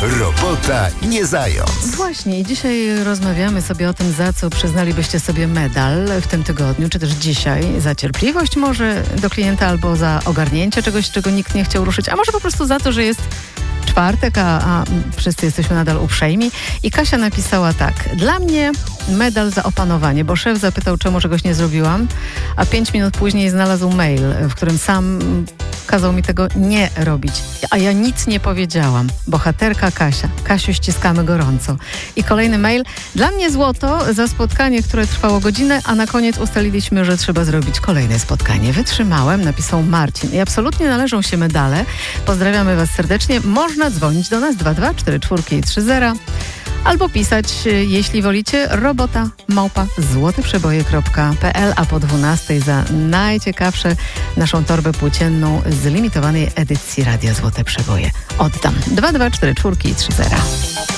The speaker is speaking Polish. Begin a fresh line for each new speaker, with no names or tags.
Robota nie zając.
Właśnie i dzisiaj rozmawiamy sobie o tym, za co przyznalibyście sobie medal w tym tygodniu, czy też dzisiaj. Za cierpliwość może do klienta albo za ogarnięcie czegoś, czego nikt nie chciał ruszyć, a może po prostu za to, że jest czwartek, a wszyscy jesteśmy nadal uprzejmi. I Kasia napisała tak. Dla mnie medal za opanowanie, bo szef zapytał, czemu czegoś nie zrobiłam, a 5 minut później znalazł mail, w którym sam kazał mi tego nie robić. A ja nic nie powiedziałam. Bohaterka Kasia. Kasiu, ściskamy gorąco. I kolejny mail. Dla mnie złoto za spotkanie, które trwało godzinę, a na koniec ustaliliśmy, że trzeba zrobić kolejne spotkanie. Wytrzymałem, napisał Marcin. I absolutnie należą się medale. Pozdrawiamy Was serdecznie. Można dzwonić do nas 224430 albo pisać, jeśli wolicie, robota@złoteprzeboje.pl, a po 12 za najciekawsze naszą torbę płócienną z limitowanej edycji Radia Złote Przeboje oddam. 224430.